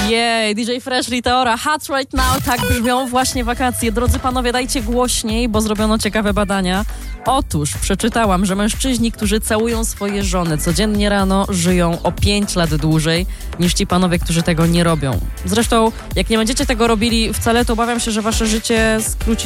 Jej, DJ Fresh Riteora, Hot Right Now, tak brzmią właśnie wakacje. Drodzy panowie, dajcie głośniej, bo zrobiono ciekawe badania. Otóż przeczytałam, że mężczyźni, którzy całują swoje żony codziennie rano, żyją o 5 lat dłużej niż ci panowie, którzy tego nie robią. Zresztą, jak nie będziecie tego robili wcale, to obawiam się, że wasze życie skróci